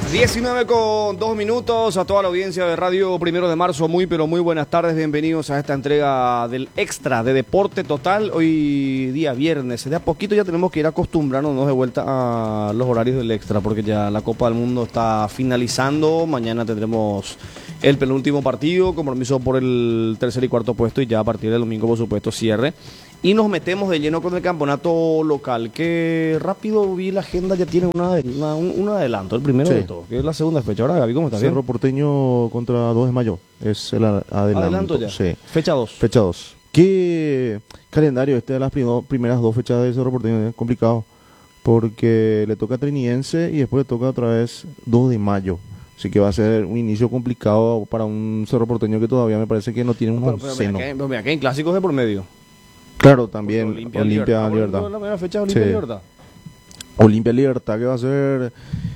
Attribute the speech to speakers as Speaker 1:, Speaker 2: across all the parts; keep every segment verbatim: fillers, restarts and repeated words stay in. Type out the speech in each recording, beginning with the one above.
Speaker 1: diecinueve con dos minutos a toda la audiencia de Radio Primero de Marzo. Muy, pero muy buenas tardes. Bienvenidos a esta entrega del Extra de Deporte Total. Hoy día viernes. De a poquito ya tenemos que ir acostumbrándonos de vuelta a los horarios del Extra, porque ya la Copa del Mundo está finalizando. Mañana tendremos el penúltimo partido, compromiso por el tercer y cuarto puesto, y ya a partir del domingo, por supuesto, cierre. Y nos metemos de lleno con el campeonato local, que rápido vi la agenda, ya tiene una, una, un, un adelanto, el primero sí. de todo, que es la segunda fecha. Ahora, Gaby, ¿cómo estás?
Speaker 2: Cerro Porteño contra dos de mayo, es el adelanto.
Speaker 1: Adelanto ya,
Speaker 2: sí.
Speaker 1: fecha dos.
Speaker 2: Fecha dos. ¿Qué calendario este de las prim primeras dos fechas de Cerro Porteño? Es complicado, porque le toca a Trinidense y después le toca otra vez dos de mayo. Así que va a ser un inicio complicado para un Cerro Porteño que todavía me parece que no tiene un
Speaker 1: pero, pero
Speaker 2: seno.
Speaker 1: Mira, que, pero mira que hay clásicos de por medio.
Speaker 2: Claro, también
Speaker 1: Olimpia,
Speaker 2: Olimpia
Speaker 1: Libertad.
Speaker 2: Libertad.
Speaker 1: La primera fecha de Olimpia
Speaker 2: sí.
Speaker 1: Libertad.
Speaker 2: Olimpia Libertad, que va a ser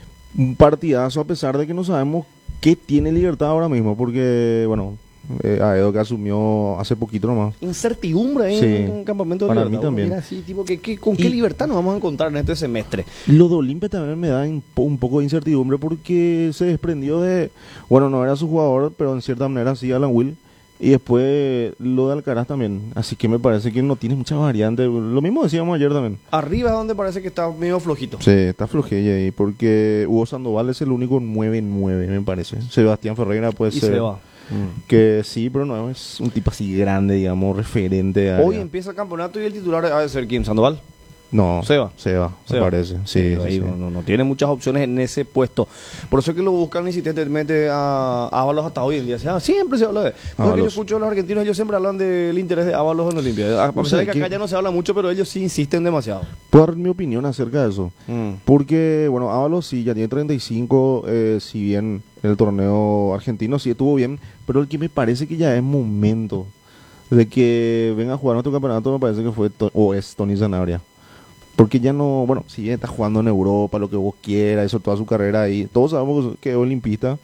Speaker 2: un partidazo, a pesar de que no sabemos qué tiene Libertad ahora mismo, porque, bueno, eh, Aedo que asumió hace poquito nomás.
Speaker 1: Incertidumbre ahí
Speaker 2: sí.
Speaker 1: en un campamento de
Speaker 2: Para
Speaker 1: Libertad.
Speaker 2: mí también.
Speaker 1: Mira, así, tipo, ¿qué, qué, ¿con
Speaker 2: y
Speaker 1: qué libertad nos vamos a encontrar en este semestre?
Speaker 2: Lo de Olimpia también me da un poco de incertidumbre, porque se desprendió de, bueno, no era su jugador, pero en cierta manera sí, Alan Will. Y después lo de Alcaraz también. Así que me parece que no tiene mucha variante. Lo mismo decíamos ayer también.
Speaker 1: Arriba es donde parece que está medio flojito.
Speaker 2: Sí, está flojilla ahí. Porque Hugo Sandoval es el único nueve nueve, me parece. Sebastián Ferreira puede
Speaker 1: y
Speaker 2: ser.
Speaker 1: se va.
Speaker 2: Mm. Que sí, pero no es un tipo así grande, digamos, referente a...
Speaker 1: Hoy empieza el campeonato y el titular ha de ser ¿quién? ¿Sandoval?
Speaker 2: No,
Speaker 1: Seba.
Speaker 2: Seba, me
Speaker 1: Seba.
Speaker 2: parece. Sí, sí,
Speaker 1: ahí
Speaker 2: sí.
Speaker 1: No, no tiene muchas opciones en ese puesto. Por eso es que lo buscan insistentemente a Ábalos hasta hoy en día. O sea, siempre se habla de... Porque yo escucho a los argentinos, ellos siempre hablan del interés de Ábalos en Olimpia. A pesar
Speaker 2: o sea,
Speaker 1: de que acá
Speaker 2: que...
Speaker 1: ya no se habla mucho, pero ellos sí insisten demasiado.
Speaker 2: Puedo dar mi opinión acerca de eso.
Speaker 1: Mm.
Speaker 2: Porque, bueno, Ábalos sí, ya tiene treinta y cinco, eh, si bien en el torneo argentino sí estuvo bien, pero el que me parece que ya es momento de que venga a jugar nuestro campeonato, me parece que fue, to o es Tony Sanabria. Porque ya no, bueno, si está jugando en Europa, lo que vos quieras, eso toda su carrera ahí. Todos sabemos que es olimpista,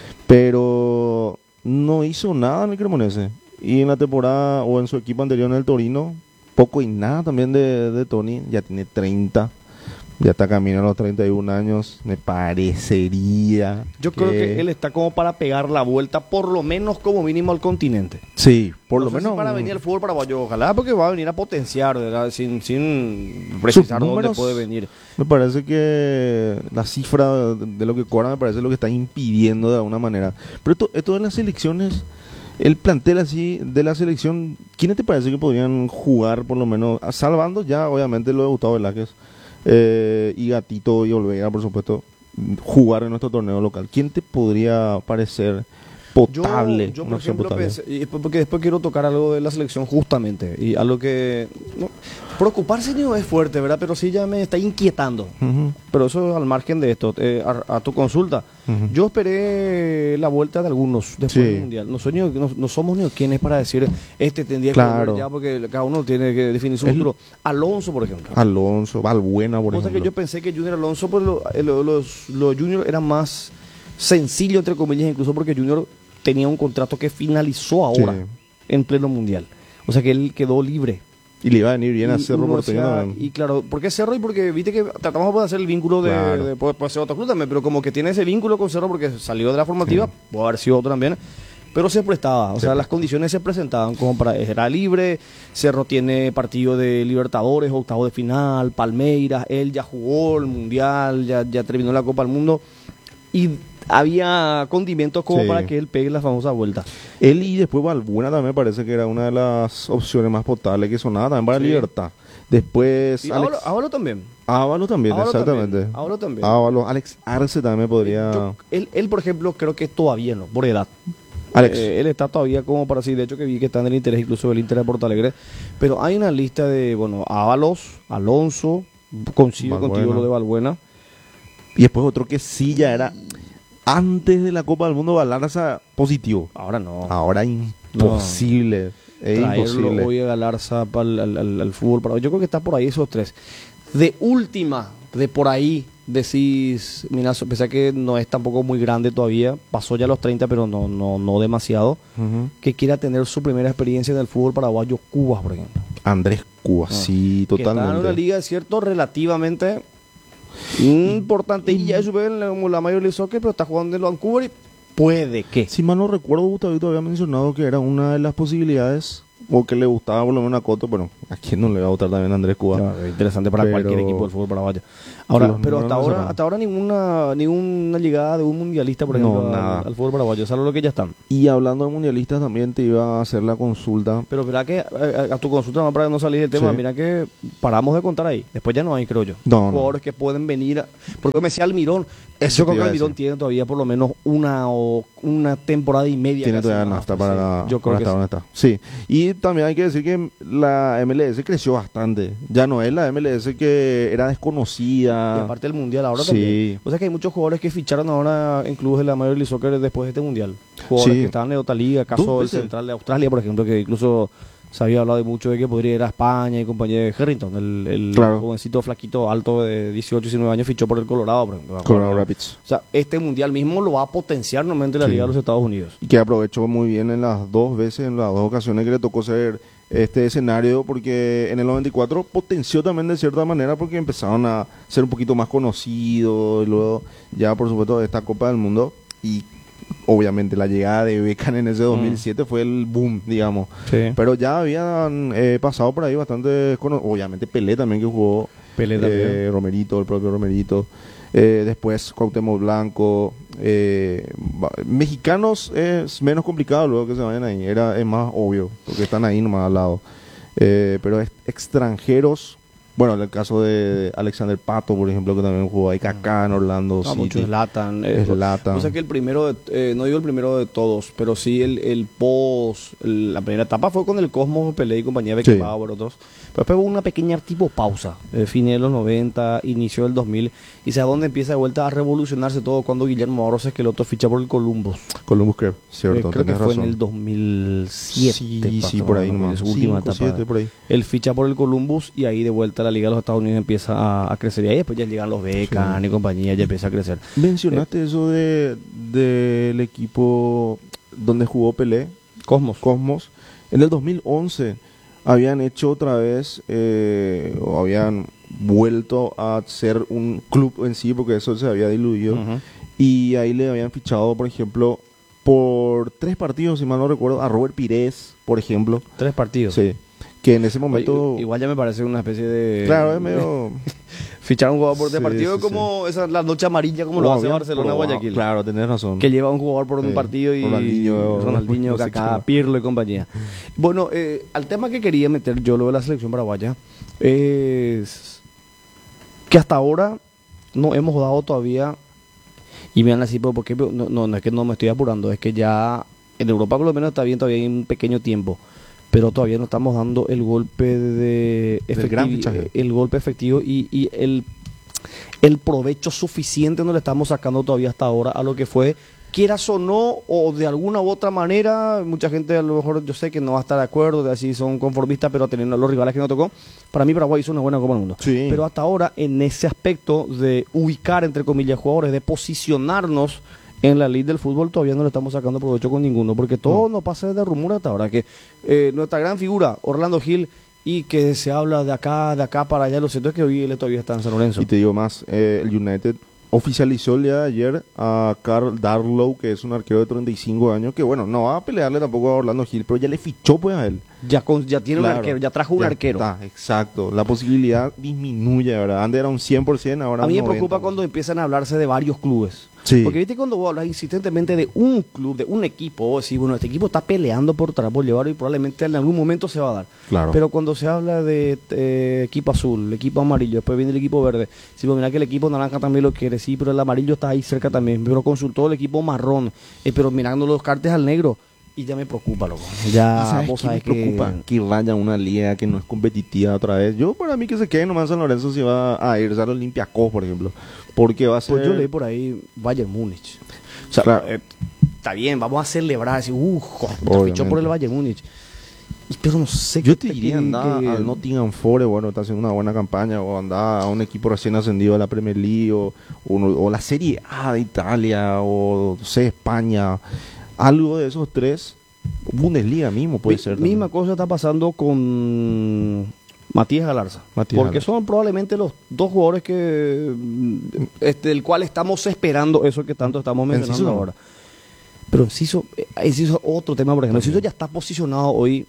Speaker 2: pero no hizo nada en el Cremonese. Y en la temporada, o en su equipo anterior en el Torino, poco y nada también de, de Tony. Ya tiene treinta, ya está camino a los treinta y un años. Me parecería.
Speaker 1: Yo que... creo que él está como para pegar la vuelta, por lo menos como mínimo al continente.
Speaker 2: Sí, por
Speaker 1: no
Speaker 2: lo
Speaker 1: sé
Speaker 2: menos.
Speaker 1: Si para venir al fútbol paraguayo, ojalá, porque va a venir a potenciar, ¿verdad? Sin, sin precisar dónde puede venir.
Speaker 2: Me parece que la cifra de lo que cobra me parece lo que está impidiendo de alguna manera. Pero esto, esto de las selecciones, el plantel así de la selección, ¿quiénes te parece que podrían jugar por lo menos, salvando ya obviamente lo de Gustavo Velázquez? Eh, y Gatito y Olvera, por supuesto, jugar en nuestro torneo local? ¿Quién te podría parecer potable?
Speaker 1: Yo, yo por
Speaker 2: no
Speaker 1: ejemplo,
Speaker 2: potable.
Speaker 1: pensé, y porque después quiero tocar algo de la selección justamente, y algo que... No, preocuparse no es fuerte, ¿verdad? Pero sí ya me está inquietando. Uh-huh. Pero eso al margen de esto, eh, a, a tu consulta. Uh-huh. Yo esperé la vuelta de algunos después sí. del Mundial. No, soy ni, no, no somos ni quienes para decir, este tendría
Speaker 2: claro.
Speaker 1: que volver ya, porque cada uno tiene que definir su futuro. Alonso, por ejemplo.
Speaker 2: Alonso, Valbuena, por
Speaker 1: Cosa
Speaker 2: ejemplo.
Speaker 1: que yo pensé que Junior Alonso, pues lo, lo, los, los Junior eran más sencillo, entre comillas, incluso porque Junior tenía un contrato que finalizó ahora, sí. en pleno Mundial. O sea que él quedó libre.
Speaker 2: Y le iba a venir bien y a Cerro Porteño también.
Speaker 1: Y claro, ¿por qué Cerro? Y porque viste que tratamos de hacer el vínculo de...
Speaker 2: Claro.
Speaker 1: de puede, puede ser otro club también, pero como que tiene ese vínculo con Cerro porque salió de la formativa, sí. puede haber sido otro también. Pero se prestaba, o sí. sea, las condiciones se presentaban como para... Era libre, Cerro tiene partido de Libertadores, octavo de final, Palmeiras, él ya jugó el Mundial, ya, ya terminó la Copa del Mundo. Y había condimentos como sí. para que él pegue la famosa vuelta.
Speaker 2: Él y después Valbuena también me parece que era una de las opciones más potables que sonaba también para sí. Libertad. Después...
Speaker 1: Y Alex... Ávalo también.
Speaker 2: Ávalo también,
Speaker 1: Ávalo
Speaker 2: exactamente.
Speaker 1: También. Ávalo también.
Speaker 2: Ávalo, Alex Arce también me podría...
Speaker 1: Yo, él, él, por ejemplo, creo que todavía no, por edad.
Speaker 2: Alex.
Speaker 1: Eh, él está todavía como para sí, de hecho que vi que está en el interés incluso del Inter de Porto Alegre. Pero hay una lista de, bueno, Ábalos, Alonso, consigo
Speaker 2: Valbuena.
Speaker 1: Contigo lo de Valbuena.
Speaker 2: Y después otro que sí ya era... Antes de la Copa del Mundo, Galarza positivo.
Speaker 1: Ahora no.
Speaker 2: Ahora imposible. No. Es imposible.
Speaker 1: Hoy a Galarza para el, al, al, al fútbol. Para, yo creo que está por ahí esos tres. De última, de por ahí, decís, mira, pese a que no es tampoco muy grande todavía, pasó ya los treinta, pero no, no, no demasiado, uh-huh. que quiera tener su primera experiencia en el fútbol paraguayo, Cubas, por ejemplo.
Speaker 2: Andrés Cubas, ah. sí, totalmente.
Speaker 1: Que está en una liga, cierto, relativamente... Importante, y ya eso ve en la, como la Major League Soccer, pero está jugando en Vancouver y puede que.
Speaker 2: Si mal no recuerdo, Gustavito había mencionado que era una de las posibilidades, o que le gustaba por lo menos a Coto, pero ¿a quién no le va a gustar también a Andrés Cuba?
Speaker 1: Claro, interesante para
Speaker 2: Pero-
Speaker 1: cualquier equipo del fútbol paraguayo. Ahora,
Speaker 2: Los
Speaker 1: pero
Speaker 2: números
Speaker 1: hasta
Speaker 2: no
Speaker 1: ahora,
Speaker 2: cerraron.
Speaker 1: hasta ahora ninguna, ninguna llegada de un mundialista, por
Speaker 2: No,
Speaker 1: ejemplo, al-
Speaker 2: nada.
Speaker 1: al, fútbol paraguayo, salvo lo que ya están.
Speaker 2: Y hablando de mundialistas, también te iba a hacer la consulta.
Speaker 1: Pero mira que eh, a, tu consulta, no, para no salir del tema,
Speaker 2: Sí.
Speaker 1: mira que paramos de contar ahí. Después ya no hay, creo yo.
Speaker 2: No, no.
Speaker 1: Jugadores que pueden venir. A, porque me decía Almirón,
Speaker 2: Eso
Speaker 1: yo
Speaker 2: te
Speaker 1: creo que
Speaker 2: iba a
Speaker 1: Almirón
Speaker 2: decir.
Speaker 1: tiene todavía por lo menos una o una temporada y media.
Speaker 2: Tiene
Speaker 1: casi
Speaker 2: todavía
Speaker 1: más,
Speaker 2: nafta
Speaker 1: pues,
Speaker 2: para,
Speaker 1: sí. Yo creo
Speaker 2: para
Speaker 1: que
Speaker 2: estar
Speaker 1: sí.
Speaker 2: donde está. Sí. Y también hay que decir que la M L S creció bastante. Ya no es la M L S que era desconocida.
Speaker 1: Y aparte del mundial ahora
Speaker 2: Sí.
Speaker 1: también. O sea que hay muchos jugadores que ficharon ahora en clubes de la Major League Soccer después de este mundial. Jugadores
Speaker 2: Sí.
Speaker 1: que estaban en otra liga, caso
Speaker 2: Dos
Speaker 1: del
Speaker 2: veces.
Speaker 1: central de Australia, por ejemplo, que incluso se había hablado de mucho de que podría ir a España y compañía de Harrington, el, el
Speaker 2: Claro.
Speaker 1: jovencito flaquito alto de dieciocho, diecinueve años, fichó por el Colorado, por ejemplo.
Speaker 2: Colorado Rapids.
Speaker 1: O sea, este mundial mismo lo va a potenciar normalmente la
Speaker 2: Sí.
Speaker 1: Liga de los Estados Unidos.
Speaker 2: Y que aprovechó muy bien en las dos veces, en las dos ocasiones que le tocó ser este escenario, porque en el noventa y cuatro potenció también de cierta manera porque empezaron a ser un poquito más conocidos, y luego ya por supuesto esta Copa del Mundo, y obviamente la llegada de Beckham en ese dos mil siete fue el boom, digamos.
Speaker 1: Sí.
Speaker 2: Pero ya habían eh, pasado por ahí bastante, cono- obviamente Pelé también que jugó,
Speaker 1: Pelé
Speaker 2: eh,
Speaker 1: también.
Speaker 2: Romerito, el propio Romerito. Eh, después Cuauhtémoc Blanco. eh, va- mexicanos es menos complicado luego que se vayan ahí. Era, es más obvio, porque están ahí nomás al lado. Eh, pero es- extranjeros, bueno, en el caso de Alexander Pato, por ejemplo, que también jugó ahí, Kaká en Orlando
Speaker 1: Ah,
Speaker 2: City.
Speaker 1: muchos Zlatan.
Speaker 2: Zlatan.
Speaker 1: O sea que el primero, de- eh, no digo el primero de todos, pero sí el, el post, el- la primera etapa fue con el Cosmos, Pelé y compañía,
Speaker 2: Sí.
Speaker 1: Beckenbauer, otros. Pero después hubo una pequeña tipo pausa, eh, fines de los noventa, inicio del dos mil, y sea dónde empieza de vuelta a revolucionarse todo cuando Guillermo Barros Esqueloto ficha por el Columbus.
Speaker 2: Columbus Crew,
Speaker 1: Eh,
Speaker 2: cierto,
Speaker 1: creo que
Speaker 2: tenés
Speaker 1: fue
Speaker 2: razón.
Speaker 1: en el dos mil siete.
Speaker 2: Sí,
Speaker 1: más
Speaker 2: sí,
Speaker 1: o
Speaker 2: por ahí
Speaker 1: menos,
Speaker 2: nomás.
Speaker 1: su última
Speaker 2: Cinco,
Speaker 1: etapa.
Speaker 2: siete, por ahí.
Speaker 1: Él ficha por el Columbus y ahí de vuelta la Liga de los Estados Unidos empieza a, a crecer. Y ahí después ya llegan los Beckham y compañía, ya empieza a crecer.
Speaker 2: Mencionaste eso de del equipo donde jugó Pelé,
Speaker 1: Cosmos.
Speaker 2: Cosmos. En el dos mil once habían hecho otra vez, eh, o habían vuelto a ser un club en sí, porque eso se había diluido.
Speaker 1: Ujú.
Speaker 2: Y ahí le habían fichado, por ejemplo, por tres partidos, si mal no recuerdo, a Robert Pires, por ejemplo.
Speaker 1: Tres partidos.
Speaker 2: Sí. Que en ese
Speaker 1: Oye,
Speaker 2: momento...
Speaker 1: igual ya me parece una especie de...
Speaker 2: claro, es medio...
Speaker 1: Fichar un jugador por tres
Speaker 2: Sí,
Speaker 1: partidos
Speaker 2: sí,
Speaker 1: como esa, la noche amarilla, como lo
Speaker 2: o
Speaker 1: hace
Speaker 2: habían
Speaker 1: Barcelona
Speaker 2: probado-
Speaker 1: Guayaquil.
Speaker 2: Claro, tenés razón.
Speaker 1: Que lleva un jugador por un
Speaker 2: Sí,
Speaker 1: partido y
Speaker 2: Ronaldinho,
Speaker 1: Ronaldinho,
Speaker 2: no sé
Speaker 1: Kaká,
Speaker 2: qué.
Speaker 1: Pirlo y compañía. Bueno, eh, al tema que quería meter yo, lo de la selección paraguaya, es que hasta ahora no hemos dado todavía, y me van a decir, ¿pero por qué? No, no, no es que no me estoy apurando, es que ya en Europa por lo menos está bien, todavía hay un pequeño tiempo, pero todavía no estamos dando el golpe de
Speaker 2: Del gran
Speaker 1: efectivi-
Speaker 2: fichaje.
Speaker 1: el golpe efectivo y, y el el provecho suficiente no le estamos sacando todavía hasta ahora a lo que fue, quieras o no, o de alguna u otra manera, mucha gente a lo mejor yo sé que no va a estar de acuerdo, de así son conformistas, pero teniendo los rivales que nos tocó, para mí Paraguay hizo una buena Copa del Mundo.
Speaker 2: Sí.
Speaker 1: Pero hasta ahora, en ese aspecto de ubicar, entre comillas, jugadores, de posicionarnos en la ley del fútbol, todavía no le estamos sacando provecho con ninguno, porque todo
Speaker 2: No.
Speaker 1: nos pasa de rumor hasta ahora, que eh, nuestra gran figura, Orlando Gil, y que se habla de acá, de acá para allá, lo cierto es que hoy él todavía está en San Lorenzo.
Speaker 2: Y te digo más, eh, el United oficializó el día de ayer a Carl Darlow, que es un arquero de treinta y cinco años, que bueno, no va a pelearle tampoco a Orlando Gil, pero ya le fichó pues a él.
Speaker 1: Ya, con, ya tiene
Speaker 2: Claro,
Speaker 1: un arquero, ya trajo un
Speaker 2: ya
Speaker 1: arquero.
Speaker 2: está, exacto. La posibilidad disminuye, ¿verdad? Antes era un cien por ciento, ahora
Speaker 1: A mí me
Speaker 2: un noventa
Speaker 1: preocupa
Speaker 2: por ciento.
Speaker 1: cuando empiezan a hablarse de varios clubes.
Speaker 2: Sí.
Speaker 1: Porque viste cuando vos hablas insistentemente de un club, de un equipo, vos decís, bueno, este equipo está peleando por tratar por llevarlo y probablemente en algún momento se va a dar.
Speaker 2: Claro.
Speaker 1: Pero cuando se habla de eh, equipo azul, equipo amarillo, después viene el equipo verde, si vos mirá que el equipo naranja también lo quiere, sí, pero el amarillo está ahí cerca también, pero consultó el equipo marrón, eh, pero mirando los cartes al negro, y ya me preocupa, loco.
Speaker 2: ¿Y
Speaker 1: Ya
Speaker 2: sabes
Speaker 1: vos
Speaker 2: qué
Speaker 1: sabés
Speaker 2: me
Speaker 1: que...
Speaker 2: preocupa? Que vaya a una liga que no es competitiva otra vez. Yo, para mí, que se quede nomás en San Lorenzo si va a irse al Olympiacos, por ejemplo. Porque va a ser...
Speaker 1: Pues yo leí por ahí Bayern Múnich. O sea,
Speaker 2: Claro.
Speaker 1: eh, está bien, vamos a celebrar, así, uh, joder, puta,
Speaker 2: Obviamente.
Speaker 1: fichó por el Bayern Múnich. Y, pero no sé
Speaker 2: Yo
Speaker 1: qué
Speaker 2: te diría, anda
Speaker 1: que-
Speaker 2: al Nottingham Forest, bueno, está haciendo una buena campaña, o anda a un equipo recién ascendido a la Premier League, o, o, o la Serie A de Italia, o no sé, España. Algo de esos tres. Bundesliga mismo puede
Speaker 1: Mi-
Speaker 2: ser.
Speaker 1: Misma
Speaker 2: también.
Speaker 1: cosa está pasando con Matías Galarza.
Speaker 2: Matías
Speaker 1: Porque
Speaker 2: Galarza.
Speaker 1: son probablemente los dos jugadores que este, del cual estamos esperando eso que tanto estamos mencionando
Speaker 2: Enciso no.
Speaker 1: ahora. Pero Enciso, eh, Enciso es otro tema, por ejemplo. Enciso ya está posicionado hoy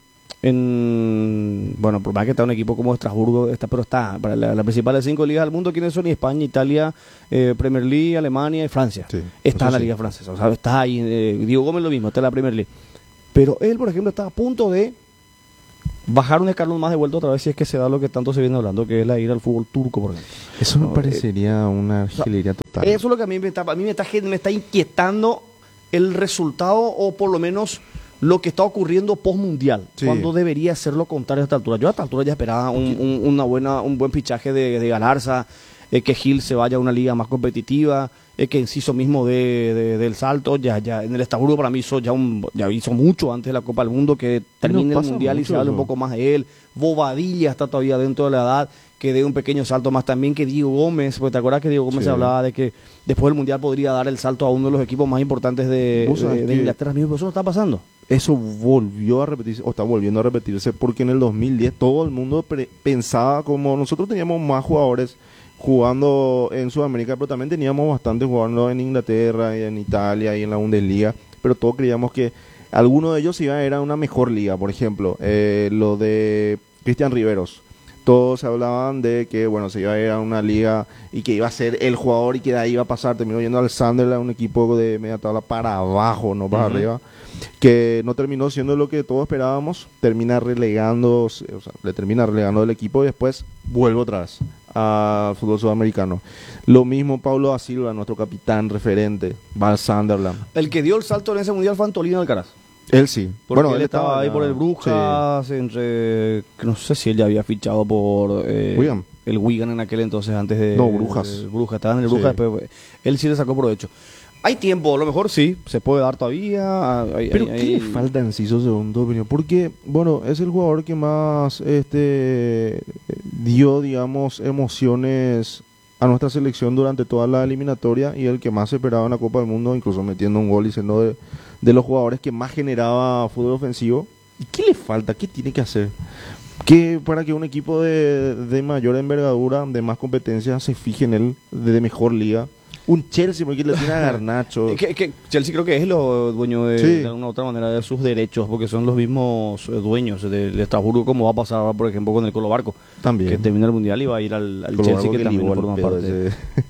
Speaker 1: en, bueno, por más que está un equipo como Estrasburgo, está, pero está para la, la principal de cinco ligas del mundo. ¿Quiénes son? Y España, Italia, eh, Premier League, Alemania y Francia.
Speaker 2: Sí,
Speaker 1: está
Speaker 2: eso
Speaker 1: en la
Speaker 2: sí.
Speaker 1: liga francesa, o sea, está ahí. Eh, Diego Gómez lo mismo, está en la Premier League. Pero él, por ejemplo, está a punto de bajar un escalón más de vuelta otra vez si es que se da lo que tanto se viene hablando, que es la ida al fútbol turco, por ejemplo.
Speaker 2: Eso me
Speaker 1: No,
Speaker 2: parecería una
Speaker 1: sea,
Speaker 2: argelería total.
Speaker 1: Eso es lo que a mí me está, a mí me está, me está inquietando el resultado o por lo menos lo que está ocurriendo post-mundial,
Speaker 2: Sí.
Speaker 1: cuando debería ser lo contrario a esta altura. Yo a esta altura ya esperaba un, un- una buena, un buen fichaje de, de Galarza, eh, que Gil se vaya a una liga más competitiva, eh, que Enciso mismo de, de- del salto, ya, ya en el Estrasburgo para mí hizo ya un, ya hizo mucho antes de la Copa del Mundo, que termine el
Speaker 2: pasa
Speaker 1: mundial y
Speaker 2: mucho
Speaker 1: se hable un
Speaker 2: eso.
Speaker 1: poco más de él. Bobadilla está todavía dentro de la edad, que dé un pequeño salto más también que Diego Gómez, porque te acuerdas que Diego Gómez
Speaker 2: Sí.
Speaker 1: hablaba de que después del mundial podría dar el salto a uno de los equipos más importantes de,
Speaker 2: Vos sabés
Speaker 1: de- de
Speaker 2: que-
Speaker 1: Inglaterra mismo, pero eso no está pasando.
Speaker 2: Eso volvió a repetirse, o está volviendo a repetirse, porque en el dos mil diez todo el mundo pre- pensaba como nosotros teníamos más jugadores jugando en Sudamérica, pero también teníamos bastantes jugando en Inglaterra y en Italia y en la Bundesliga, pero todos creíamos que alguno de ellos iba a ir a una mejor liga. Por ejemplo, eh, lo de Cristian Riveros. Todos hablaban de que, bueno, se iba a ir a una liga y que iba a ser el jugador y que de ahí iba a pasar. Terminó yendo al Sunderland, un equipo de media tabla para abajo, no para
Speaker 1: Ujú.
Speaker 2: arriba, que no terminó siendo lo que todos esperábamos. Termina relegando, o sea, le termina relegando el equipo y después vuelve otra vez al fútbol sudamericano. Lo mismo Paulo da Silva, nuestro capitán referente, va al Sunderland.
Speaker 1: El que dio el salto en ese mundial fue Antolino Alcaraz.
Speaker 2: Él sí.
Speaker 1: Porque
Speaker 2: Bueno,
Speaker 1: él estaba ahí
Speaker 2: ya-
Speaker 1: por el Brujas, entre, que no sé si él ya había fichado por eh,
Speaker 2: Wigan.
Speaker 1: el Wigan en aquel entonces, antes de...
Speaker 2: No, Brujas.
Speaker 1: el Brujas, estaba en el
Speaker 2: Sí.
Speaker 1: Brujas, después él sí le sacó provecho. Hay tiempo, a lo mejor sí, se puede dar todavía. hay-
Speaker 2: Pero
Speaker 1: hay-
Speaker 2: ¿qué
Speaker 1: hay-
Speaker 2: le falta a Enciso según tu opinión? Porque, bueno, es el jugador que más este dio, digamos, emociones a nuestra selección durante toda la eliminatoria y el que más se esperaba en la Copa del Mundo, incluso metiendo un gol y siendo de, de los jugadores que más generaba fútbol ofensivo. ¿Y qué le falta? ¿Qué tiene que hacer? Que para que un equipo de, de mayor envergadura, de más competencia, se fije en él, de mejor liga? Un Chelsea, porque le tiene a Garnacho.
Speaker 1: Eh, que, que Chelsea creo que es lo dueño de,
Speaker 2: Sí.
Speaker 1: de alguna otra manera de sus derechos, porque son los mismos eh, dueños del Estrasburgo, como va a pasar ahora, por ejemplo, con el Colo Barco,
Speaker 2: También.
Speaker 1: que termina el mundial y va a ir al, al
Speaker 2: Colo
Speaker 1: Chelsea,
Speaker 2: Barco
Speaker 1: que
Speaker 2: que
Speaker 1: también
Speaker 2: ligó al
Speaker 1: forma
Speaker 2: pedo
Speaker 1: parte.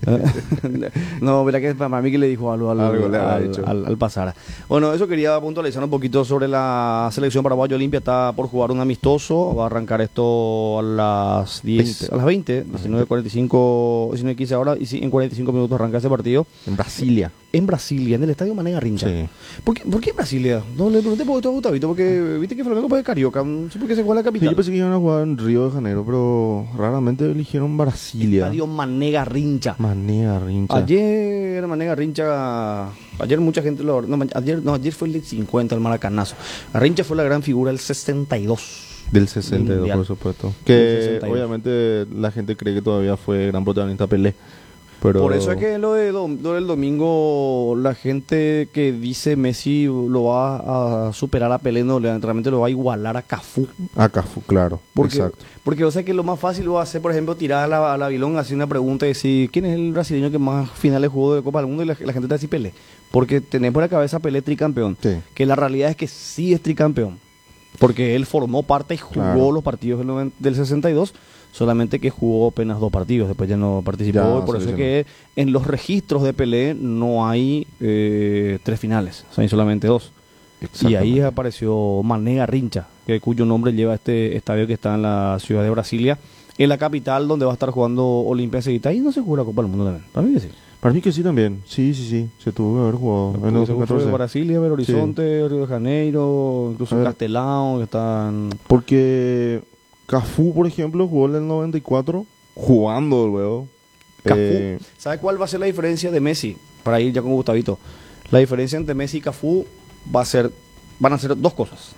Speaker 2: ese.
Speaker 1: No, verá que para mí que le dijo algo al,
Speaker 2: Algo le habrá
Speaker 1: al,
Speaker 2: dicho.
Speaker 1: al- al pasar. Bueno, eso quería puntualizar un poquito sobre la selección paraguaya Olimpia. Está por jugar un amistoso. Va a arrancar esto a las diez,
Speaker 2: veinte.
Speaker 1: a las veinte, diecinueve cuarenta y cinco, diecinueve quince ahora. Y sí, en cuarenta y cinco minutos arranca ese partido.
Speaker 2: En Brasilia.
Speaker 1: En Brasilia, en el estadio Mané Garrincha.
Speaker 2: Sí.
Speaker 1: ¿Por qué, ¿Por qué en Brasilia? No le pregunté por qué todo Gustavito, porque viste que Flamengo puede Carioca. No sé por qué se juega en la
Speaker 2: Sí,
Speaker 1: capital.
Speaker 2: yo pensé que iban a jugar en Río de Janeiro, pero raramente eligieron Brasilia.
Speaker 1: Estadio Mané Garrincha.
Speaker 2: Manea, rincha.
Speaker 1: Ayer, Mané Garrincha, ayer mucha gente lo, no, ayer, no, ayer fue el cincuenta, el maracanazo. Garrincha fue la gran figura del sesenta y dos.
Speaker 2: Del sesenta y dos,
Speaker 1: Mundial.
Speaker 2: por supuesto.
Speaker 1: Del
Speaker 2: Que
Speaker 1: sesenta y dos.
Speaker 2: obviamente la gente cree que todavía fue gran protagonista Pelé. Pero...
Speaker 1: Por eso es que lo, de, dom- lo del domingo, la gente que dice Messi lo va a superar a Pelé, no, le- realmente lo va a igualar a Cafú.
Speaker 2: Acá fue, claro.
Speaker 1: Porque,
Speaker 2: Exacto.
Speaker 1: porque o sea que lo más fácil va a ser, por ejemplo, tirar a la, a la Vilón, hacer una pregunta y decir, ¿quién es el brasileño que más finales jugó de Copa del Mundo? Y la, la gente te va a decir Pelé. Porque tenés por la cabeza a Pelé tricampeón.
Speaker 2: Sí.
Speaker 1: Que la realidad es que sí es tricampeón. Porque él formó parte y jugó
Speaker 2: Claro.
Speaker 1: los partidos del, noven- del sesenta y dos, solamente que jugó apenas dos partidos, después ya no participó.
Speaker 2: Ya,
Speaker 1: y por eso es
Speaker 2: seleccionó.
Speaker 1: que en los registros de Pelé no hay eh, tres finales, o sea, hay solamente dos. Y ahí
Speaker 2: Exactamente.
Speaker 1: apareció Mané Garrincha, que, cuyo nombre lleva este estadio que está en la ciudad de Brasilia, en la capital donde va a estar jugando Olimpia Seguita. Ahí no se jugó la Copa del Mundo también. Para mí que sí.
Speaker 2: Para mí que sí también. Sí, sí, sí. Se tuvo que haber jugado. En
Speaker 1: Porque
Speaker 2: el
Speaker 1: se fue
Speaker 2: catorce.
Speaker 1: Brasilia, Belo Horizonte, Río de Janeiro, incluso
Speaker 2: A ver.
Speaker 1: Castelao, que están...
Speaker 2: Porque Cafú, por ejemplo, jugó en el noventa y cuatro. Jugando luego.
Speaker 1: Cafú.
Speaker 2: Eh,
Speaker 1: ¿Sabe cuál va a ser la diferencia de Messi? Para ir ya con Gustavito. La diferencia entre Messi y Cafú va a ser, van a ser dos cosas.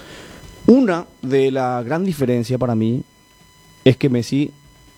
Speaker 2: ujú.
Speaker 1: Una de la gran diferencia para mí es que Messi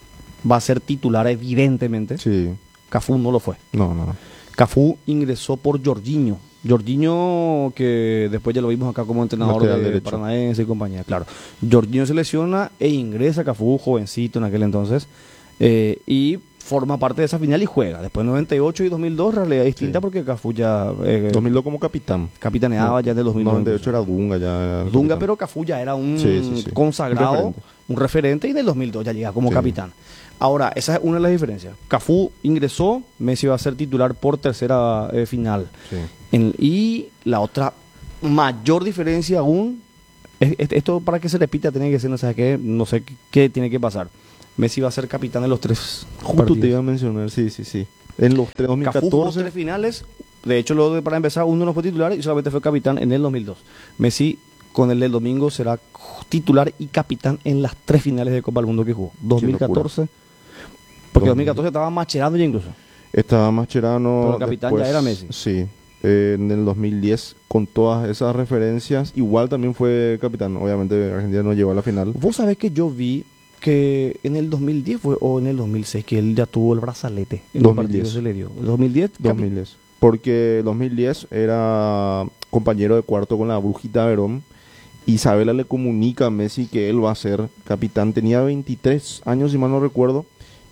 Speaker 1: va a ser titular evidentemente.
Speaker 2: Sí.
Speaker 1: Cafú no lo fue.
Speaker 2: No, no.
Speaker 1: Cafú ingresó por Jorginho Jorginho, que después ya lo vimos acá como entrenador
Speaker 2: Lateral
Speaker 1: de
Speaker 2: derecho.
Speaker 1: Paranaense y compañía, claro. Jorginho se lesiona e ingresa Cafú, jovencito en aquel entonces, eh, y forma parte de esa final y juega. Después noventa y ocho y dos mil dos, realidad distinta
Speaker 2: Sí.
Speaker 1: porque Cafú ya eh,
Speaker 2: dos mil dos como capitán.
Speaker 1: capitaneaba
Speaker 2: No,
Speaker 1: ya en el dos mil nueve.
Speaker 2: noventa y ocho era Dunga ya. era el
Speaker 1: Dunga,
Speaker 2: capitán.
Speaker 1: pero Cafú ya era un
Speaker 2: Sí, sí, sí.
Speaker 1: consagrado,
Speaker 2: Un referente.
Speaker 1: un referente, y en el dos mil dos ya llega como
Speaker 2: Sí.
Speaker 1: capitán. Ahora, esa es una de las diferencias. Cafú ingresó, Messi va a ser titular por tercera eh, final.
Speaker 2: Sí.
Speaker 1: En- y la otra mayor diferencia aún, es- es- esto para que se repita tiene que ser, no sé qué, no sé qué, qué tiene que pasar. Messi va a ser capitán de los tres
Speaker 2: Justo
Speaker 1: partidos.
Speaker 2: te iba a mencionar, sí, sí, sí. En los tres,
Speaker 1: Cafú jugó
Speaker 2: dos mil catorce.
Speaker 1: tres finales. De hecho, luego de- para empezar, uno no fue titular y solamente fue capitán en el dos mil dos. Messi, con el del domingo, será titular y capitán en las tres finales de Copa del Mundo que jugó. dos mil catorce. Porque
Speaker 2: Dos
Speaker 1: dos mil
Speaker 2: mil.
Speaker 1: catorce estaba Mascherano ya incluso.
Speaker 2: Estaba Mascherano.
Speaker 1: Pero el capitán ya era Messi.
Speaker 2: Sí. Eh, en el dos mil diez, con todas esas referencias, igual también fue capitán. Obviamente, Argentina no llegó a la final.
Speaker 1: Vos sabés que yo vi que en el dos mil diez fue, o en el dos mil seis que él ya tuvo el brazalete. En un
Speaker 2: dos mil diez.
Speaker 1: partido se le dio. dos mil diez,
Speaker 2: dos
Speaker 1: capi-
Speaker 2: mil diez. Porque dos mil diez era compañero de cuarto con la Brujita Verón. Isabela le comunica a Messi que él va a ser capitán. Tenía veintitrés años, si mal no recuerdo.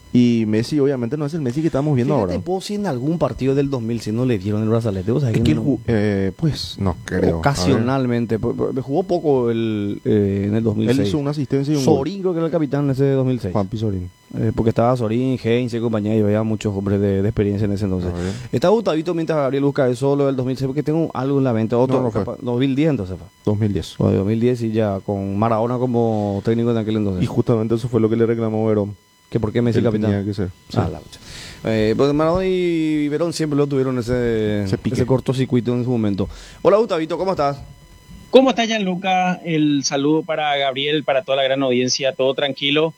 Speaker 2: Y Messi, obviamente, no es el Messi que estamos viendo
Speaker 1: Fíjate
Speaker 2: ahora.
Speaker 1: vos si en algún partido del dos mil seis no le dieron el brazalete. ¿Vos sabés
Speaker 2: Es que él
Speaker 1: no-
Speaker 2: ju- eh, pues no creo.
Speaker 1: Ocasionalmente. Pu- pu- Jugó poco el, eh, en el dos
Speaker 2: A
Speaker 1: mil
Speaker 2: ver,
Speaker 1: seis.
Speaker 2: él hizo una asistencia y un gol.
Speaker 1: Sorín creo que era el capitán en ese dos mil seis.
Speaker 2: Juan Pizorín.
Speaker 1: Eh, porque estaba Sorín, Heinz y compañía, y había muchos hombres de, de experiencia en ese entonces.
Speaker 2: A ver.
Speaker 1: Está Gustavito mientras Gabriel busca eso, lo del dos mil seis, porque tengo algo en la mente. Otro,
Speaker 2: No, no fue.
Speaker 1: capa- dos mil diez entonces fue.
Speaker 2: dos mil diez.
Speaker 1: O de dos mil diez y ya con Maradona como técnico en aquel entonces.
Speaker 2: Y justamente eso fue lo que le reclamó Verón.
Speaker 1: ¿Que por qué Messi
Speaker 2: Él
Speaker 1: capitán?
Speaker 2: tenía que ser. Sí.
Speaker 1: Ah, la pucha. Eh, pues Maradona y Verón siempre lo tuvieron ese,
Speaker 2: Ese pique.
Speaker 1: ese cortocircuito en su momento. Hola Gustavito, ¿cómo estás?
Speaker 3: ¿Cómo está Gianluca? El saludo para Gabriel, para toda la gran audiencia, todo tranquilo.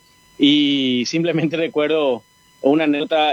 Speaker 3: Y simplemente recuerdo una anécdota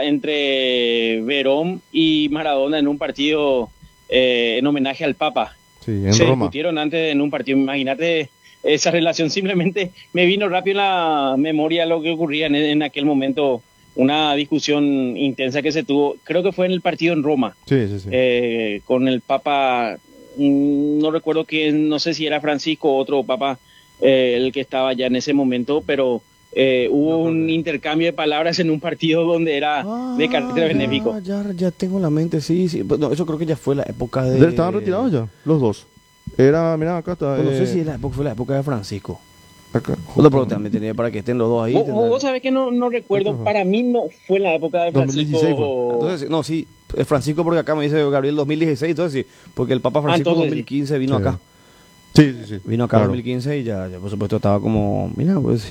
Speaker 3: entre Verón y Maradona en un partido eh, en homenaje al Papa.
Speaker 2: Sí, en
Speaker 3: Se
Speaker 2: Roma.
Speaker 3: discutieron antes en un partido, imagínate esa relación. Simplemente me vino rápido en la memoria lo que ocurría en, en aquel momento, una discusión intensa que se tuvo, creo que fue en el partido en Roma.
Speaker 2: Sí, sí, sí.
Speaker 3: Eh, con el Papa, mm, no recuerdo quién, no sé si era Francisco o otro Papa, eh, el que estaba ya en ese momento, pero eh, hubo un intercambio de palabras en un partido donde era de carácter
Speaker 1: Ah,
Speaker 3: benéfico.
Speaker 1: Ya, ya, ya tengo la mente, sí, sí. Pues no, eso creo que ya fue la época de...
Speaker 2: ¿Ya estaban retirados ya? Los dos. Era, mira, acá está.
Speaker 1: Pues no sé
Speaker 2: eh,
Speaker 1: si la época, fue la época de Francisco.
Speaker 2: acá,
Speaker 1: No, pero también tenía para que estén los dos ahí.
Speaker 3: Vos,
Speaker 1: tener-
Speaker 3: vos sabés que no, no recuerdo,
Speaker 2: Ajá.
Speaker 3: para mí no fue en la época de
Speaker 2: dos mil
Speaker 3: Francisco.
Speaker 2: dieciséis fue.
Speaker 1: Entonces, no, sí, es Francisco porque acá me dice Gabriel dos mil dieciséis, entonces sí, porque el Papa Francisco
Speaker 3: Ah, entonces
Speaker 1: dos mil quince vino
Speaker 2: Sí.
Speaker 1: acá.
Speaker 2: Sí, sí, sí.
Speaker 1: Vino acá en
Speaker 2: Claro.
Speaker 1: dos mil quince y ya, ya por supuesto estaba como, mira, pues...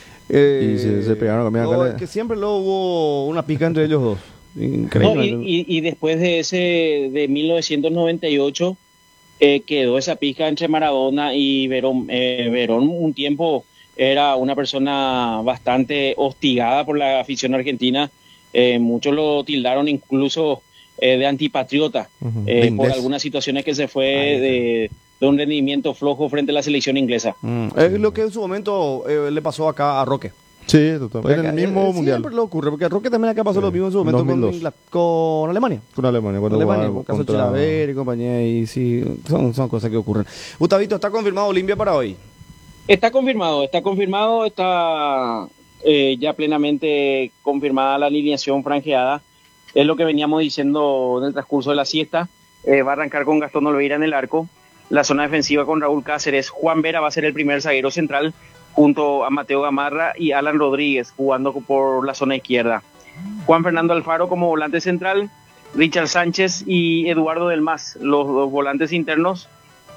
Speaker 1: eh,
Speaker 2: Y se- se pegaron, mira, acá
Speaker 1: no,
Speaker 2: le-
Speaker 1: es que siempre luego hubo una pica entre ellos dos.
Speaker 3: No,
Speaker 1: Increíble.
Speaker 3: y, y- y después de ese, de mil novecientos noventa y ocho, eh, quedó esa pizca entre Maradona y Verón. Eh, Verón un tiempo era una persona bastante hostigada por la afición argentina. Eh, muchos lo tildaron incluso eh, de antipatriota
Speaker 2: Ujú.
Speaker 3: eh,
Speaker 2: De
Speaker 3: por
Speaker 2: inglés.
Speaker 3: algunas situaciones que se fue
Speaker 1: Ahí está.
Speaker 3: de, de un rendimiento flojo frente a la selección inglesa.
Speaker 1: Mm, es lo que en su momento eh, le pasó acá a Roque.
Speaker 2: Sí, total.
Speaker 1: Porque
Speaker 2: En el
Speaker 1: acá-
Speaker 2: mismo
Speaker 1: eh,
Speaker 2: mundial.
Speaker 1: Siempre le ocurre, porque a Roque también acá pasó
Speaker 2: Sí,
Speaker 1: lo mismo en su momento
Speaker 2: en
Speaker 1: con,
Speaker 2: dos mil dos.
Speaker 1: Ingla- con Alemania.
Speaker 2: Con Alemania, cuando
Speaker 1: Alemania,
Speaker 2: jugaba
Speaker 1: con caso
Speaker 2: contra-
Speaker 1: Chilaver y compañía, y sí, son, son cosas que ocurren. Gustavito, ¿está confirmado Olimpia para hoy?
Speaker 3: Está confirmado, está confirmado, está eh, ya plenamente confirmada la alineación franjeada. Es lo que veníamos diciendo en el transcurso de la siesta. Eh, va a arrancar con Gastón Olveira en el arco. La zona defensiva con Raúl Cáceres. Juan Vera va a ser el primer zaguero central junto a Mateo Gamarra y Alan Rodríguez jugando por la zona izquierda. Juan Fernando Alfaro como volante central. Richard Sánchez y Eduardo Del Mas, los dos volantes internos,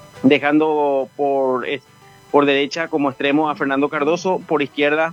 Speaker 3: dejando por... por derecha como extremo a Fernando Cardoso, por izquierda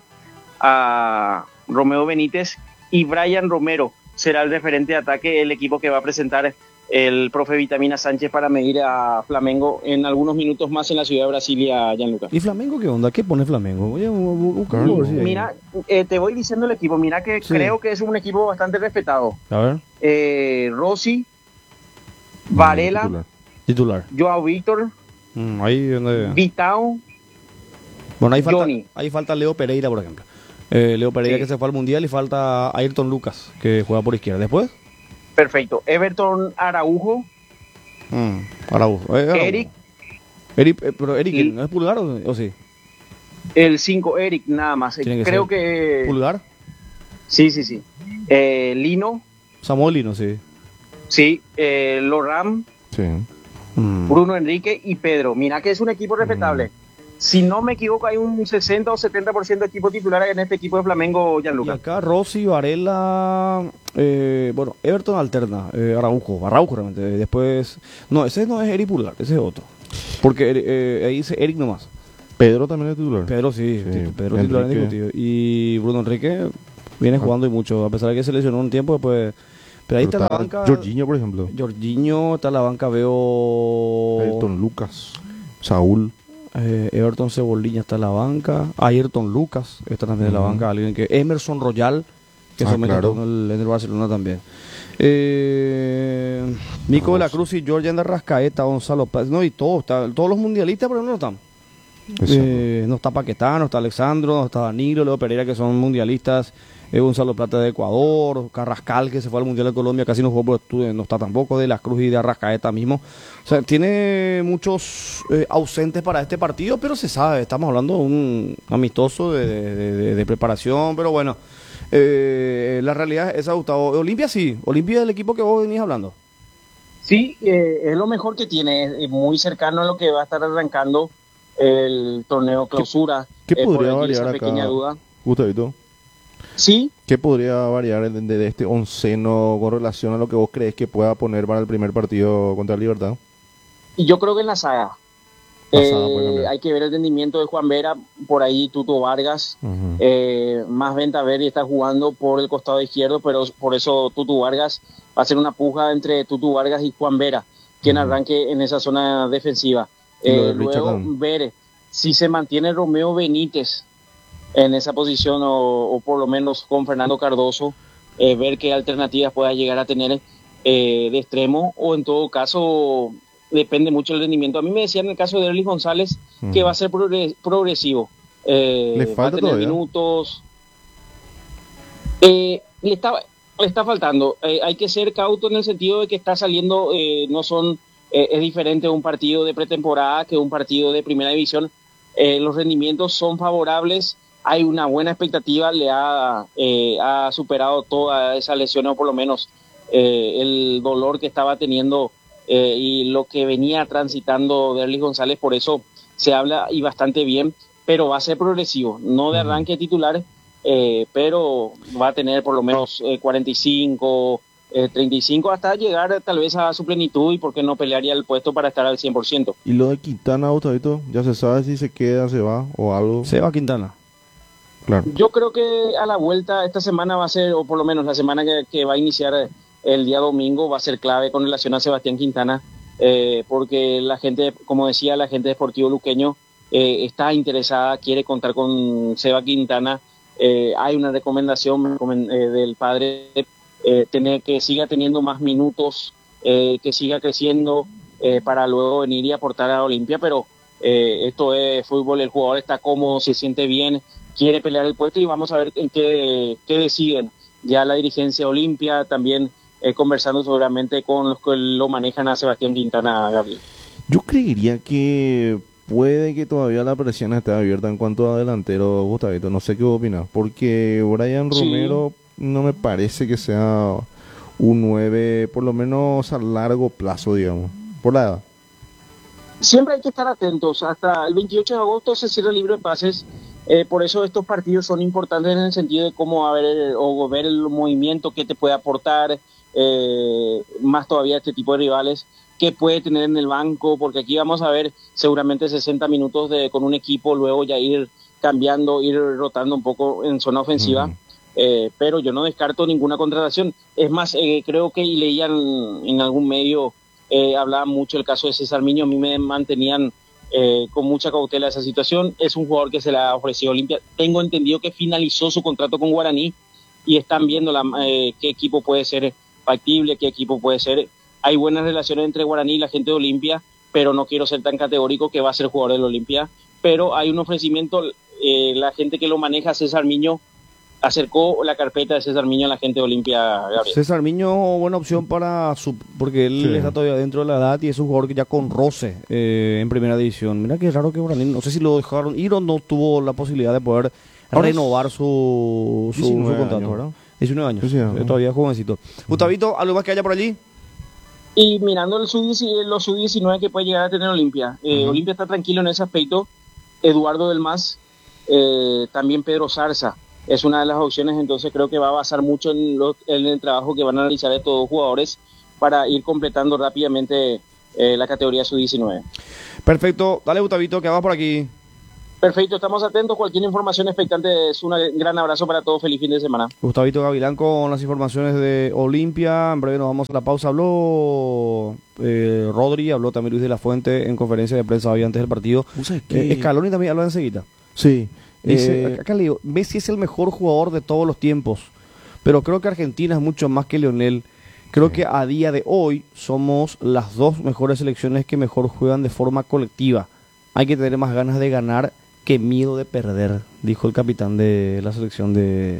Speaker 3: a Romeo Benítez, y Brian Romero será el referente de ataque, el equipo que va a presentar el profe Vitamina Sánchez para medir a Flamengo en algunos minutos más en la ciudad de Brasilia, Gianluca.
Speaker 1: ¿Y Flamengo qué onda? ¿Qué pone Flamengo? Voy a bu- bu- buscarlo. a ver si hay-
Speaker 3: Mira, eh, te voy diciendo el equipo, mira que
Speaker 1: Sí.
Speaker 3: creo que es un equipo bastante respetado.
Speaker 1: A ver,
Speaker 3: Eh, Rossi, Varela,
Speaker 2: Titular.
Speaker 1: titular.
Speaker 3: Joao Víctor,
Speaker 1: Mm, ahí donde...
Speaker 3: Vitao,
Speaker 1: Bueno, ahí falta,
Speaker 3: Johnny.
Speaker 1: ahí falta Leo Pereira, por ejemplo. Eh, Leo Pereira
Speaker 3: Sí.
Speaker 1: que se fue al Mundial y falta Ayrton Lucas, que juega por izquierda. Después,
Speaker 3: perfecto, Everton Araujo,
Speaker 1: Mm, Araujo. Eh, Araujo.
Speaker 3: Eric.
Speaker 1: Eric, eh, pero Eric,
Speaker 3: Y-
Speaker 1: ¿no es Pulgar o, o sí?
Speaker 3: El cinco, Eric, nada más.
Speaker 1: Tiene que
Speaker 3: Creo
Speaker 1: ser
Speaker 3: que...
Speaker 1: Pulgar.
Speaker 3: Sí, sí, sí. Eh, Lino,
Speaker 1: Samuel Lino, sí.
Speaker 3: sí. Eh, Loram,
Speaker 2: Sí.
Speaker 1: Mm.
Speaker 3: Bruno Enrique y Pedro. Mira que es un equipo respetable. Si no me equivoco, hay un sesenta o setenta por ciento de equipo titular en este equipo de Flamengo,
Speaker 1: Y
Speaker 3: Gianluca.
Speaker 1: acá Rossi, Varela, eh, bueno, Everton alterna, eh, Araujo, Araujo realmente. eh, Después, no, ese no es Eric Pulgar, ese es otro. Porque eh, ahí dice Eric nomás.
Speaker 2: Pedro también es titular.
Speaker 1: Pedro sí,
Speaker 2: Sí,
Speaker 1: sí, Pedro titular
Speaker 2: Enrique.
Speaker 1: indiscutido. Y Bruno Enrique viene jugando y mucho, a pesar de que se lesionó un tiempo, pues. Pero ahí
Speaker 2: Pero
Speaker 1: está la
Speaker 2: está
Speaker 1: banca.
Speaker 2: Jorginho, por ejemplo.
Speaker 1: Jorginho, está la banca, veo.
Speaker 2: Ayrton Lucas. Saúl.
Speaker 1: Eh, Everton Cebolinha está en la banca. Ayrton Lucas está también en la
Speaker 2: Ujú.
Speaker 1: banca. Alguien que Emerson Royal, que
Speaker 2: Ah,
Speaker 1: se mete
Speaker 2: claro.
Speaker 1: en el, en el Barcelona también. Eh, Nico de la Cruz y Jorge Rascaeta, Gonzalo Paz, no, y todos, está, todos los mundialistas, pero no están.
Speaker 2: Exacto.
Speaker 1: Eh, no está Paquetá, no está Alexandro, no está Danilo, Leo Pereira, que son mundialistas. eh, Gonzalo Plata de Ecuador, Carrascal, que se fue al Mundial de Colombia, casi no jugó, pero estuvo- no está tampoco, de la Cruz y de Arrascaeta mismo. O sea, tiene muchos eh, ausentes para este partido, pero se sabe, estamos hablando de un amistoso de, de- de- de preparación, pero bueno, eh, la realidad es esa, Gustavo. Olimpia sí, Olimpia es el equipo que vos venís hablando.
Speaker 3: Sí, eh, es lo mejor que tiene, es muy cercano a lo que va a estar arrancando el torneo clausura.
Speaker 2: ¿Qué
Speaker 3: eh, por
Speaker 2: podría
Speaker 3: allí
Speaker 2: variar
Speaker 3: esa
Speaker 2: acá?
Speaker 3: pequeña duda.
Speaker 2: Gustavito.
Speaker 3: Sí,
Speaker 2: ¿Qué podría variar de, de este onceno con relación a lo que vos crees que pueda poner para el primer partido contra el Libertad?
Speaker 3: y yo creo que en la saga.
Speaker 2: La
Speaker 3: Eh,
Speaker 2: saga puede cambiar.
Speaker 3: hay que ver el rendimiento de Juan Vera, por ahí Tuto Vargas,
Speaker 2: Ujú.
Speaker 3: eh, más Ventaverri está jugando por el costado izquierdo, pero por eso Tutu Vargas va a ser una puja entre Tutu Vargas y Juan Vera, quien
Speaker 2: Ujú.
Speaker 3: arranque en esa zona defensiva.
Speaker 2: Y lo de
Speaker 3: Eh,
Speaker 2: Richard
Speaker 3: luego
Speaker 2: Down.
Speaker 3: ver si se mantiene Romeo Benítez en esa posición o, o por lo menos con Fernando Cardoso, eh, ver qué alternativas pueda llegar a tener eh, de extremo, o en todo caso depende mucho del rendimiento. A mí me decían en el caso de Erlich González que
Speaker 2: Ujú.
Speaker 3: va a ser progre- progresivo. Eh,
Speaker 2: Le
Speaker 3: va a
Speaker 2: falta
Speaker 3: tener
Speaker 2: todavía.
Speaker 3: minutos. Eh, le, está, le está faltando. Eh, hay que ser cauto en el sentido de que está saliendo, eh, no son, eh, es diferente un partido de pretemporada que un partido de primera división. Eh, los rendimientos son favorables, hay una buena expectativa, le ha, eh, ha superado toda esa lesión, o por lo menos eh, el dolor que estaba teniendo eh, y lo que venía transitando de Erlich González, por eso se habla y bastante bien, pero va a ser progresivo, no de
Speaker 2: Ujú.
Speaker 3: arranque titular, eh, pero va a tener por lo menos eh, cuarenta y cinco, eh, treinta y cinco, hasta llegar tal vez a su plenitud, y por qué no pelearía el puesto para estar al cien por ciento.
Speaker 2: ¿Y lo de Quintana, Gustavito? ¿Ya se sabe si se queda, se va o algo?
Speaker 1: Seba Quintana.
Speaker 2: Claro.
Speaker 3: Yo creo que a la vuelta esta semana va a ser, o por lo menos la semana que, que va a iniciar el día domingo, va a ser clave con relación a Sebastián Quintana, eh, porque la gente, como decía, la gente de Sportivo Luqueño eh, está interesada, quiere contar con Seba Quintana. Eh, hay una recomendación eh, del padre, eh, tener que siga teniendo más minutos, eh, que siga creciendo eh, para luego venir y aportar a Olimpia, pero eh, esto es fútbol, el jugador está cómodo, se siente bien, quiere pelear el puesto, y vamos a ver en qué, qué deciden. Ya la dirigencia Olimpia también eh, conversando seguramente con los que lo manejan a Sebastián Quintana, Gabriel.
Speaker 2: Yo creería que puede que todavía la presión esté abierta en cuanto a delantero, Gustavito. No sé qué opinas. Porque Brian
Speaker 3: Sí.
Speaker 2: Romero no me parece que sea un nueve, por lo menos a largo plazo, digamos. Por la edad.
Speaker 3: Siempre hay que estar atentos. Hasta el veintiocho de agosto se cierra el libro de pases. Eh, por eso estos partidos son importantes en el sentido de cómo a ver, o ver el movimiento que te puede aportar, eh, más todavía este tipo de rivales, que puede tener en el banco, porque aquí vamos a ver seguramente sesenta minutos de, con un equipo, luego ya ir cambiando, ir rotando un poco en zona ofensiva.
Speaker 2: Ujú.
Speaker 3: Eh, pero yo no descarto ninguna contratación. Es más, eh, creo que y leían en algún medio, eh, hablaban mucho el caso de César Miño. A mí me mantenían eh, con mucha cautela esa situación. Es un jugador que se le ha ofrecido a Olimpia. Tengo entendido que finalizó su contrato con Guaraní y están viendo la, eh, qué equipo puede ser factible, qué equipo puede ser. Hay buenas relaciones entre Guaraní y la gente de Olimpia, pero no quiero ser tan categórico que va a ser jugador del Olimpia. Pero hay un ofrecimiento, eh, la gente que lo maneja, César Miño, acercó la carpeta de César Miño a la gente de Olimpia, Gabriel.
Speaker 1: César Miño, buena opción para su, porque él
Speaker 2: Sí.
Speaker 1: está todavía dentro de la edad y es un jugador que ya con roce eh, en primera división. Mira que raro que Guaraní, no sé si lo dejaron ir o no tuvo la posibilidad de poder
Speaker 2: Ahora es
Speaker 1: renovar su, su, su
Speaker 2: diecinueve
Speaker 1: contrato.
Speaker 2: años, ¿verdad?
Speaker 1: diecinueve años,
Speaker 2: Sí, sí,
Speaker 1: eh,
Speaker 2: ajá.
Speaker 1: todavía jovencito. Gustavito, ¿algo más que haya por allí?
Speaker 3: Y mirando el sub los sub diecinueve que puede llegar a tener Olimpia. Eh,
Speaker 1: Ujú.
Speaker 3: Olimpia está tranquilo en ese aspecto. Eduardo del Mas, eh, también Pedro Zarza. Es una de las opciones, entonces creo que va a basar mucho en, lo- en el trabajo que van a realizar estos dos jugadores para ir completando rápidamente eh, la categoría sub diecinueve.
Speaker 1: Perfecto, dale Gustavito, que vamos por aquí.
Speaker 3: Perfecto, estamos atentos. Cualquier información expectante es un gran abrazo para todos. Feliz fin de semana.
Speaker 1: Gustavito Gavilán con las informaciones de Olimpia. En breve nos vamos a la pausa. Habló eh, Rodri, habló también Luis de la Fuente en conferencia de prensa hoy antes del partido.
Speaker 2: ¿Vos sabés
Speaker 1: Eh,
Speaker 2: qué?
Speaker 1: Scaloni también habló enseguida.
Speaker 2: Sí.
Speaker 1: Dice,
Speaker 2: eh,
Speaker 1: acá le digo, Messi es el mejor jugador de todos los tiempos, pero creo que Argentina es mucho más que Lionel. Creo
Speaker 2: Sí.
Speaker 1: que a día de hoy somos las dos mejores selecciones que mejor juegan de forma colectiva. Hay que tener más ganas de ganar que miedo de perder, dijo el capitán de la selección de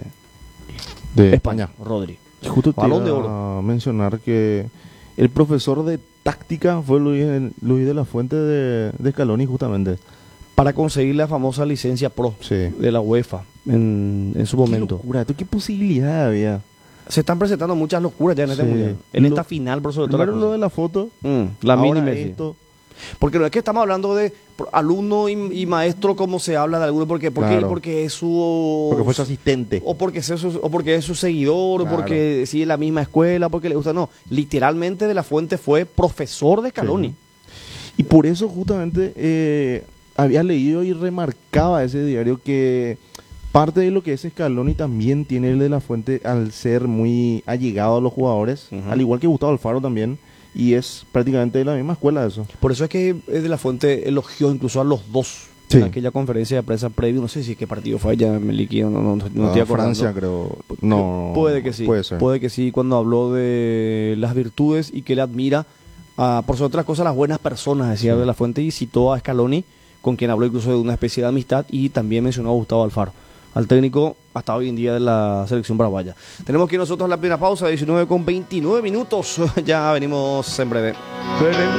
Speaker 2: de
Speaker 1: España, Rodri.
Speaker 2: Y justo te
Speaker 1: Balón de
Speaker 2: iba a mencionar que el profesor de táctica fue Luis, Luis de la Fuente de, de Scaloni, justamente.
Speaker 1: Para conseguir la famosa licencia pro
Speaker 2: Sí.
Speaker 1: de la UEFA en, en su
Speaker 2: Qué
Speaker 1: momento.
Speaker 2: locura, ¿esto ¿qué posibilidad había?
Speaker 1: Se están presentando muchas locuras ya en este
Speaker 2: Sí.
Speaker 1: mundial. En
Speaker 2: Lo-
Speaker 1: esta final, por sobre todo.
Speaker 2: Primero lo de la foto,
Speaker 1: Mm, la
Speaker 2: ahora
Speaker 1: mínima. sí.
Speaker 2: esto.
Speaker 1: Porque no es que estamos hablando de pro- alumno y, y maestro como se habla de alguno, porque, porque,
Speaker 2: Claro.
Speaker 1: porque es su...
Speaker 2: Porque fue su asistente.
Speaker 1: O porque, es su, o porque es su seguidor,
Speaker 2: Claro.
Speaker 1: o porque sigue la misma escuela, porque le gusta. No, literalmente de la Fuente fue profesor de Scaloni.
Speaker 2: Sí. Y por eso justamente eh, había leído y remarcaba ese diario que parte de lo que es Scaloni también tiene el de la Fuente al ser muy allegado a los jugadores,
Speaker 1: Ujú.
Speaker 2: al igual que Gustavo Alfaro también, y es prácticamente de la misma escuela eso.
Speaker 1: Por eso es que es de la Fuente elogió incluso a los dos
Speaker 2: Sí.
Speaker 1: en aquella conferencia de prensa previo. No sé si qué partido fue, ya me liquido, no, no, no
Speaker 2: Ah,
Speaker 1: estoy acordando.
Speaker 2: Francia creo, no,
Speaker 1: Puede que sí.
Speaker 2: puede ser.
Speaker 1: Puede que sí, cuando habló de las virtudes y que le admira, ah, por sobre otras cosas, las buenas personas, decía
Speaker 2: Sí.
Speaker 1: de la Fuente, y citó a Scaloni, con quien habló incluso de una especie de amistad, y también mencionó a Gustavo Alfaro, al técnico hasta hoy en día de la selección paraguaya. Tenemos que ir nosotros a la primera pausa, diecinueve con veintinueve minutos. Ya venimos en breve.